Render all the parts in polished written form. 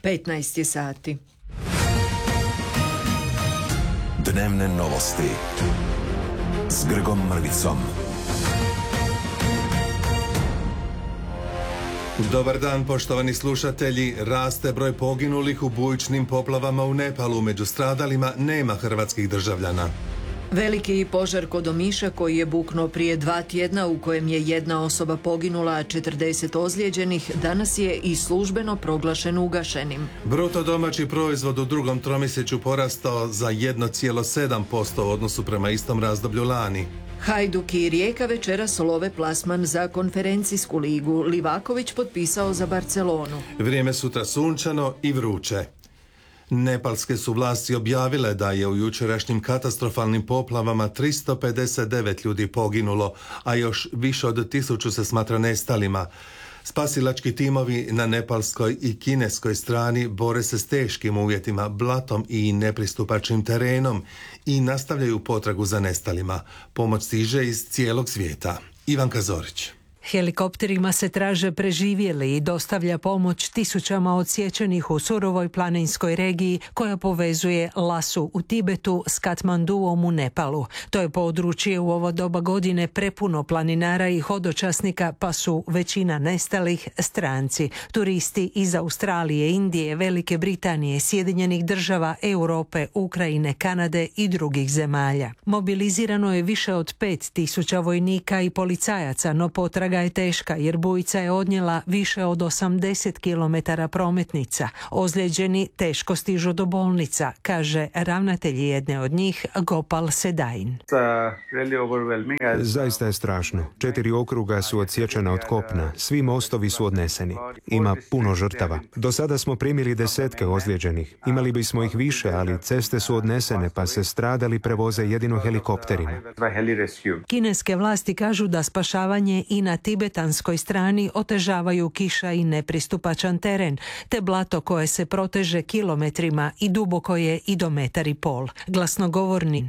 15 je sati. Dnevne novosti s Grgom Mrvicom. Dobar dan, poštovani slušatelji. Raste broj poginulih u bujičnim poplavama u Nepalu. Među stradalima nema hrvatskih državljana. Veliki požar kod Omiša koji je buknuo prije 2 tjedna u kojem je jedna osoba poginula, a 40 ozlijeđenih, danas je i službeno proglašen ugašenim. Bruto domaći proizvod u drugom tromjesečju porastao za 1,7% u odnosu prema istom razdoblju lani. Hajduk i Rijeka večeras love plasman za konferencijsku ligu. Livaković potpisao za Barcelonu. Vrijeme sutra sunčano i vruće. Nepalske su vlasti objavile da je u jučerašnjim katastrofalnim poplavama 359 ljudi poginulo, a još više od 1000 se smatra nestalima. Spasilački timovi na nepalskoj i kineskoj strani bore se s teškim uvjetima, blatom i nepristupačnim terenom i nastavljaju potragu za nestalima. Pomoć stiže iz cijelog svijeta. Ivanka Zorić. Helikopterima se traže preživjeli i dostavlja pomoć tisućama odsječenih u surovoj planinskoj regiji koja povezuje Lasu u Tibetu s Katmanduom u Nepalu. To je područje u ovo doba godine prepuno planinara i hodočasnika, pa su većina nestalih stranci, turisti iz Australije, Indije, Velike Britanije, Sjedinjenih država, Europe, Ukrajine, Kanade i drugih zemalja. Mobilizirano je više od 5000 vojnika i policajaca, no potraga je teška jer bujica je odnijela više od 80 km prometnica. Ozlijeđeni teško stižu do bolnica, kaže ravnatelj jedne od njih, Gopal Sedain. Zaista je strašno. 4 okruga su odsječena od kopna, svi mostovi su odneseni. Ima puno žrtava. Do sada smo primili desetke ozlijeđenih. Imali bismo ih više, ali ceste su odnesene pa se stradali prevoze jedino helikopterima. Kineske vlasti kažu da spašavanje i na tibetanskoj strani otežavaju kiša i nepristupačan teren, te blato koje se proteže kilometrima i duboko je i do 1,5 metra. Glasnogovornik.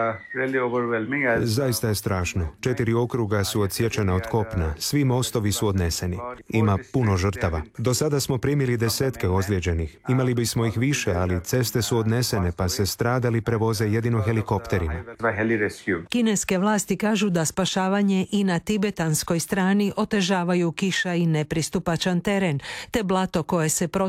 Zaista je strašno. 4 okruga su odsječena od kopna, svi mostovi su odneseni. Ima puno žrtava. Do sada smo primili desetke ozlijeđenih. Imali bismo ih više, ali ceste su odnesene pa se stradali prevoze jedino helikopterima. Kineske vlasti kažu da spašavanje i na tibetanskoj strani otežavaju kiša i nepristupačan teren, te blato koje se proteže